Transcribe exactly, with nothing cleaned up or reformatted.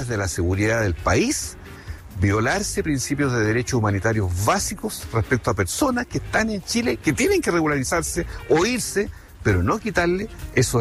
de la seguridad del país, violarse principios de derechos humanitarios básicos respecto a personas que están en Chile, que tienen que regularizarse o irse, pero no quitarle esos